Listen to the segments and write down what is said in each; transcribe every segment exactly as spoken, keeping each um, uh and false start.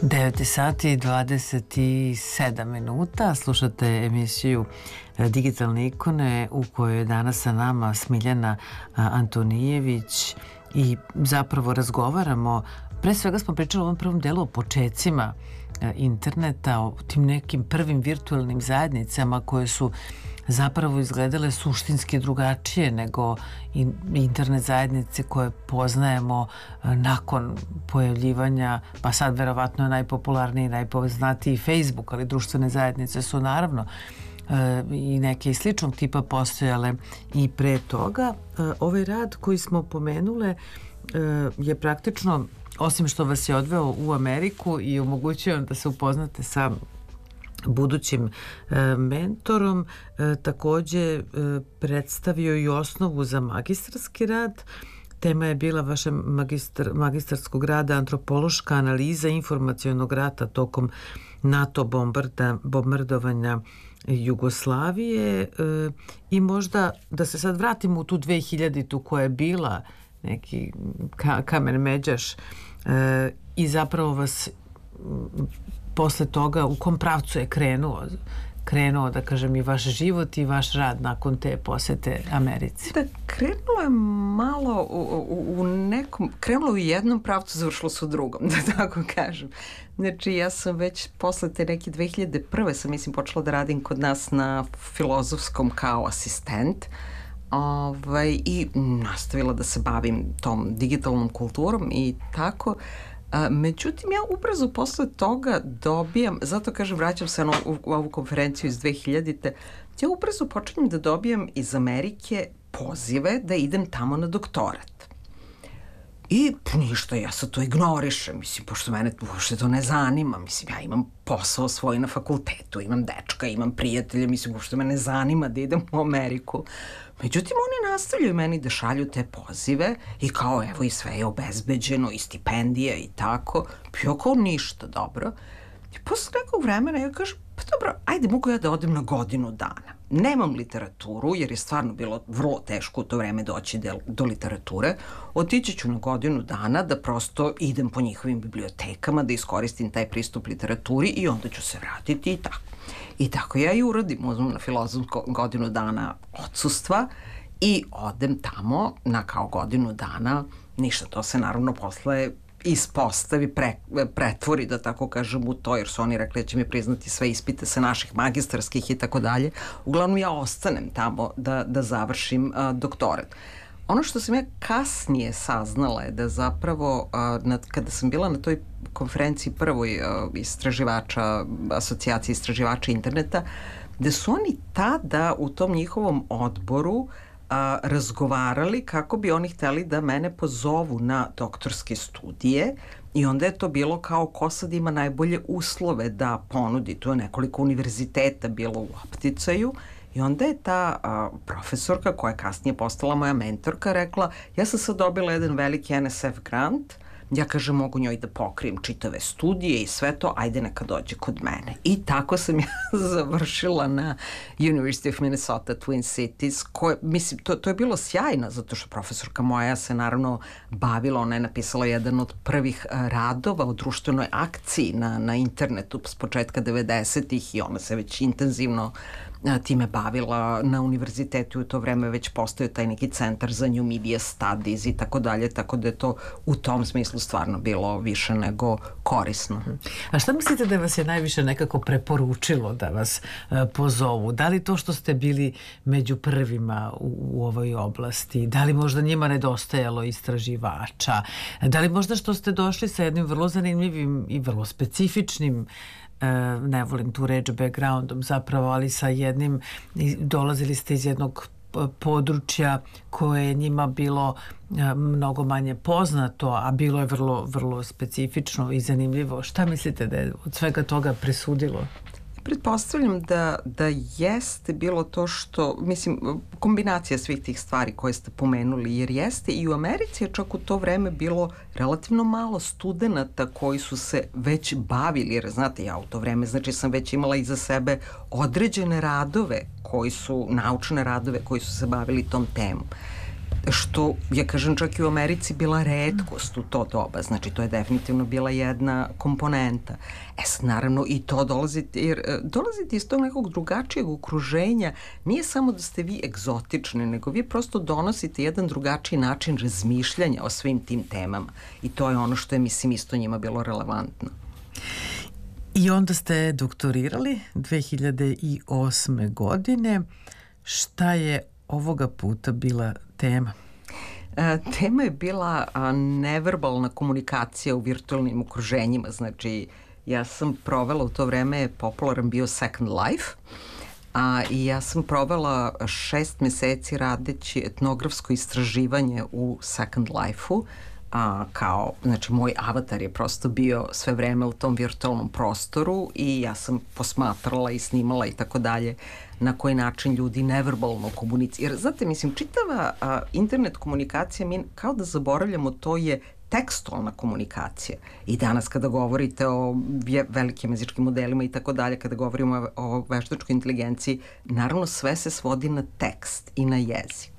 devet sati i dvadeset sedam minuta. Slušate emisiju Digitalne ikone u kojoj je danas sa nama Smiljana Antonijević i zapravo razgovaramo. Pre svega smo pričali u ovom prvom delu o počecima interneta, o tim nekim prvim virtualnim zajednicama koje su zapravo izgledale suštinski drugačije nego internet zajednice koje poznajemo nakon pojavljivanja, pa sad verovatno je najpopularniji i najpoznatiji Facebook, ali društvene zajednice su naravno i neke sličnog tipa postojale i pre toga. Ovaj rad koji smo pomenule je praktično, osim što vas je odveo u Ameriku i omogućio da se upoznate sa budućim e, mentorom, e, takođe e, predstavio i osnovu za magistarski rad. Tema je bila vašeg magistar, magistarskog rada antropološka analiza informacionog rata tokom NATO bombarda, bombardovanja Jugoslavije e, i možda da se sad vratimo u tu dve hiljaditu koja je bila neki ka, kamen međaš e, i zapravo vas posle toga u kom pravcu je krenuo krenuo, da kažem, i vaš život i vaš rad nakon te posete Americi? Da, krenulo je malo u, u, u nekom, krenulo u jednom pravcu, završilo se u drugom, da tako kažem. Znači, ja sam već posle te neke dve hiljade prve sam, mislim, počela da radim kod nas na Filozofskom kao asistent, ovaj, i nastavila da se bavim tom digitalnom kulturom i tako. A, međutim, ja ubrzo posle toga dobijam, zato kažem, vraćam se na, u, u ovu konferenciju iz dve hiljadite. Ja ubrzo počinjem da dobijam iz Amerike pozive da idem tamo na doktorat. I ništa, ja se to ignorišem, mislim, pošto mene uopšte to ne zanima, mislim, ja imam posao svoj na fakultetu, imam dečka, imam prijatelje, mislim, uopšte me ne zanima da idem u Ameriku. Međutim, oni nastavljaju meni da šalju te pozive i kao, evo, i sve je obezbeđeno, i stipendije i tako, bio kao ništa, dobro. I posle nekog vremena ja kažem, pa dobro, ajde, mogu ja da odem na godinu dana. Nemam literaturu, jer je stvarno bilo vrlo teško u to vreme doći do, do literature. Otići ću na godinu dana da prosto idem po njihovim bibliotekama, da iskoristim taj pristup literaturi i onda ću se vratiti i tako. I tako ja i uradim, uzmem na filozofsku godinu dana odsustva i odem tamo na kao godinu dana, ništa, to se naravno posle ispostavi, pre, pretvori, da tako kažem, u to, jer su oni rekli da će mi priznati sve ispite sa naših magistarskih i tako dalje. Uglavnom ja ostanem tamo da, da završim a, doktorat. Ono što sam ja kasnije saznala je da zapravo, a, nad, kada sam bila na toj konferenciji prvoj a, istraživača, asocijacije istraživača interneta, da su oni tada u tom njihovom odboru a, razgovarali kako bi oni hteli da mene pozovu na doktorske studije i onda je to bilo kao ko sad ima najbolje uslove da ponudi. Tu je nekoliko univerziteta bilo u opticaju i onda je ta a, profesorka koja je kasnije postala moja mentorka rekla, ja sam sad dobila jedan veliki N S F grant, ja kažem mogu njoj da pokrijem čitave studije i sve to, ajde neka dođe kod mene. I tako sam ja završila na University of Minnesota Twin Cities, koje, mislim, to, to je bilo sjajno, zato što profesorka moja se naravno bavila, ona je napisala jedan od prvih radova o društvenoj akciji na, na internetu s početka devedesetih i ona se već intenzivno time bavila na univerzitetu, u to vreme već postoje taj neki centar za New Media Studies i tako dalje, tako da je to u tom smislu stvarno bilo više nego korisno. A šta mislite da vas je najviše nekako preporučilo da vas uh, pozovu? Da li to što ste bili među prvima u, u ovoj oblasti? Da li možda njima nedostajalo istraživača? Da li možda što ste došli sa jednim vrlo zanimljivim i vrlo specifičnim, ne volim tu reč backgroundom zapravo, ali sa jednim, dolazili ste iz jednog područja koje je njima bilo mnogo manje poznato, a bilo je vrlo, vrlo specifično i zanimljivo. Šta mislite da je od svega toga presudilo? Pretpostavljam da, da jeste bilo to što, mislim, kombinacija svih tih stvari koje ste pomenuli, jer jeste i u Americi je čak u to vreme bilo relativno malo studenata koji su se već bavili, jer znate, ja u to vreme, znači sam već imala iza sebe određene radove koji su, naučne radove koji su se bavili tom temom. što, ja kažem, čak i u Americi bila retkost u to doba, znači to je definitivno bila jedna komponenta. E sad, naravno, i to dolazite, jer dolazite iz tog nekog drugačijeg okruženja, nije samo da ste vi egzotični, nego vi prosto donosite jedan drugačiji način razmišljanja o svim tim temama i to je ono što je, mislim, isto njima bilo relevantno. I onda ste doktorirali dve hiljade osme godine. Šta je ovoga puta bila tema? E, tema je bila a, neverbalna komunikacija u virtualnim okruženjima. Znači, ja sam provela u to vreme, popularan bio Second Life, a, i ja sam provela šest meseci radeći etnografsko istraživanje u Second Life-u, a, kao, znači moj avatar je prosto bio sve vreme u tom virtualnom prostoru i ja sam posmatrala i snimala i tako dalje na koji način ljudi neverbalno komuniciraju. Jer, znate, mislim, čitava a, internet komunikacija, mi kao da zaboravljamo, to je tekstualna komunikacija. I danas kada govorite o velikim jezičkim modelima i tako dalje, kada govorimo o veštačkoj inteligenciji, naravno sve se svodi na tekst i na jezik.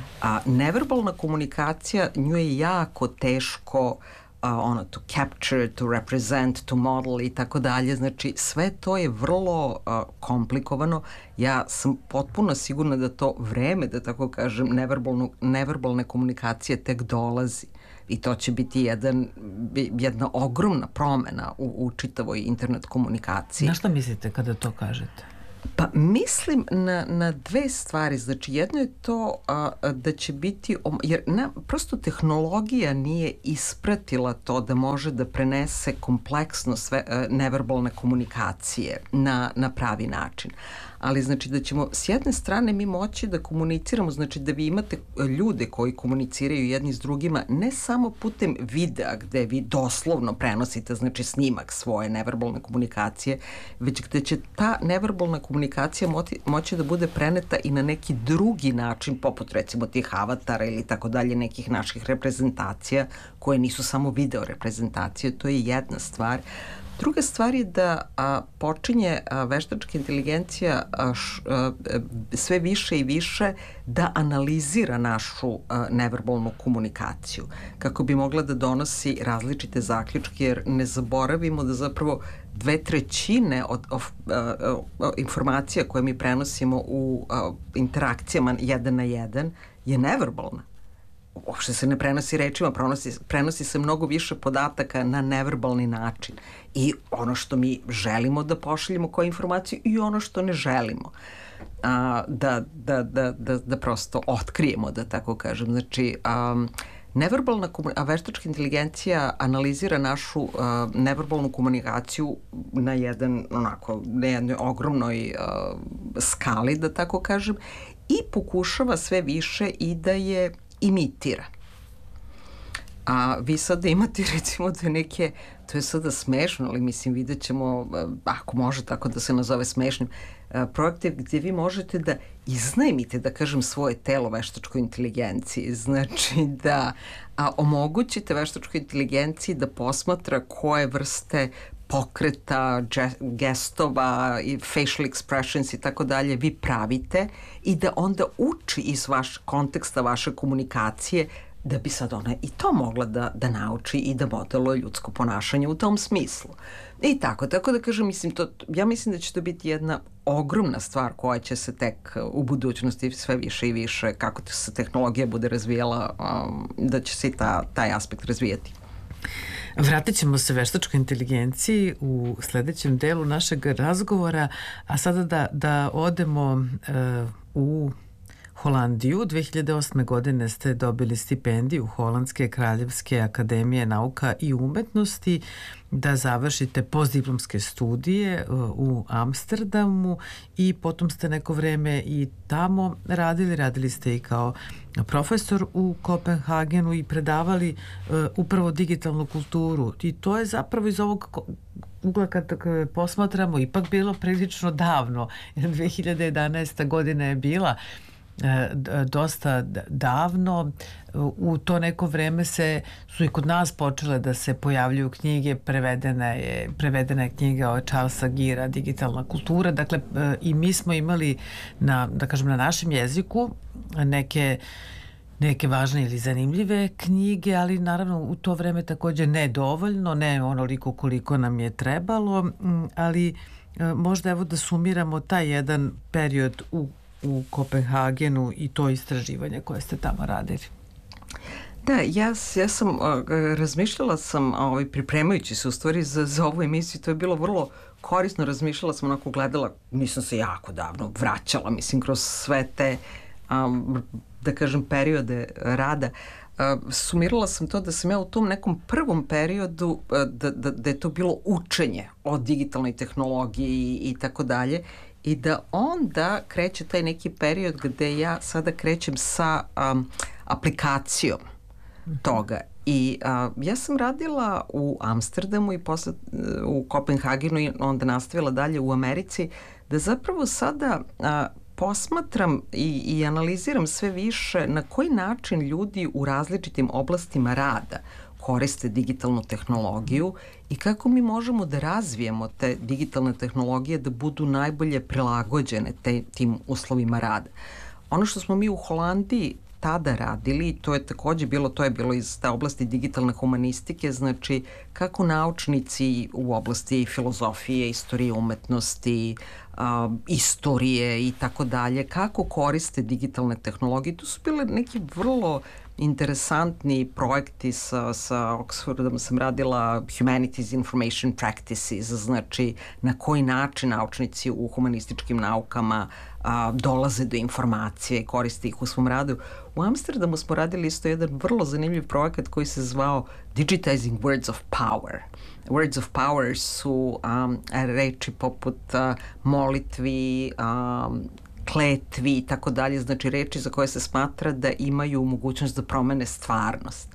A neverbalna komunikacija, nju je jako teško uh, ono, to capture, to represent, to model i tako dalje. Znači, sve to je vrlo uh, komplikovano. Ja sam potpuno sigurna da to vreme, da tako kažem, neverbalne komunikacije tek dolazi. I to će biti jedan, jedna ogromna promena u, u čitavoj internet komunikaciji. Na šta mislite kada to kažete? Pa mislim na, na dve stvari. Znači, jedno je to a, da će biti, jer na, prosto tehnologija nije ispratila to da može da prenese kompleksno sve a, neverbalne komunikacije na, na pravi način. Ali znači da ćemo s jedne strane mi moći da komuniciramo, znači da vi imate ljude koji komuniciraju jedni s drugima ne samo putem videa gde vi doslovno prenosite znači snimak svoje neverbalne komunikacije, već gde će ta neverbalna komunikacija moći, moći da bude preneta i na neki drugi način, poput recimo tih avatara ili tako dalje, nekih naših reprezentacija koje nisu samo video reprezentacije. To je jedna stvar. Druga stvar je da a, počinje a, veštačka inteligencija a, š, a, sve više i više da analizira našu a, neverbalnu komunikaciju kako bi mogla da donosi različite zaključke, jer ne zaboravimo da zapravo dve trećine od, od, od, od informacija koje mi prenosimo u a, interakcijama jedan na jedan je neverbalna. Uopšte se ne prenosi rečima, prenosi, prenosi se mnogo više podataka na neverbalni način. I ono što mi želimo da pošaljemo kao informaciju i ono što ne želimo. A, da, da, da, da, da prosto otkrijemo, da tako kažem. Znači, um, neverbalna, a veštačka inteligencija analizira našu uh, neverbalnu komunikaciju na jedan, onako, na jednoj ogromnoj uh, skali, da tako kažem, i pokušava sve više i da je imitira. A vi sada imate recimo da neke, to je sada smešno, ali mislim vidjet ćemo, ako može tako da se nazove smešnim, projekte gdje vi možete da iznajmite, da kažem, svoje telo veštačkoj inteligenciji. Znači da a, omogućite veštačkoj inteligenciji da posmatra koje vrste pokreta, gestova i facial expressions i tako dalje vi pravite i da onda uči iz vaš konteksta vaše komunikacije da bi sad ona i to mogla da, da nauči i da modeluje ljudsko ponašanje u tom smislu. I tako, tako da kažem, mislim, to, ja mislim da će to biti jedna ogromna stvar koja će se tek u budućnosti sve više i više, kako se tehnologija bude razvijala, um, da će se i ta, taj aspekt razvijati. Vratit ćemo se veštačkoj inteligenciji u sledećem delu našeg razgovora, a sada da, da odemo uh, u Holandiju. dve hiljade osme godine ste dobili stipendiju Holandske kraljevske akademije nauka i umetnosti da završite postdiplomske studije u Amsterdamu i potom ste neko vreme i tamo radili. Radili ste i kao profesor u Kopenhagenu i predavali uh, upravo digitalnu kulturu. I to je zapravo iz ovog ugla kad posmatramo ipak bilo prilično davno. dve hiljade jedanaesta godina je bila dosta davno. U to neko vreme se su i kod nas počele da se pojavljuju knjige, prevedena je, prevedena je knjiga od Charlesa Gira, Digitalna kultura. Dakle, i mi smo imali na, da kažem, na našem jeziku neke neke važne ili zanimljive knjige, ali naravno u to vreme takođe ne dovoljno, ne onoliko koliko nam je trebalo, ali možda evo da sumiramo taj jedan period u, u Kopenhagenu i to istraživanje koje ste tamo radili. Da, ja, ja sam, uh, razmišljala sam, ovaj, pripremajući se u stvari za, za ovu emisiju, to je bilo vrlo korisno, razmišljala sam, onako gledala, nisam se jako davno vraćala, mislim, kroz sve te, um, da kažem, periode rada. Uh, sumirala sam to da sam ja u tom nekom prvom periodu, uh, da, da, da je to bilo učenje o digitalnoj tehnologiji i, i tako dalje, i da onda kreće taj neki period gde ja sada krećem sa um, aplikacijom toga. I a, ja sam radila u Amsterdamu i posle u Kopenhagenu i onda nastavila dalje u Americi, da zapravo sada a, posmatram i, i analiziram sve više na koji način ljudi u različitim oblastima rada koriste digitalnu tehnologiju i kako mi možemo da razvijemo te digitalne tehnologije da budu najbolje prilagođene te, tim uslovima rada. Ono što smo mi u Holandiji tada radili, to je takođe bilo, to je bilo iz te oblasti digitalne humanistike, znači kako naučnici u oblasti filozofije, istorije umetnosti, a, istorije i tako dalje, kako koriste digitalne tehnologije. Tu su bile neki vrlo interesantni projekti sa, sa Oxfordom, sam radila Humanities Information Practices, znači na koji način naučnici u humanističkim naukama a, dolaze do informacije i koriste ih u svom radu. U Amsterdamu smo radili isto jedan vrlo zanimljiv projekat koji se zvao Digitizing Words of Power. Words of Power su um, reči poput uh, molitvi, um, kletvi i tako dalje, znači reči za koje se smatra da imaju mogućnost da promene stvarnost.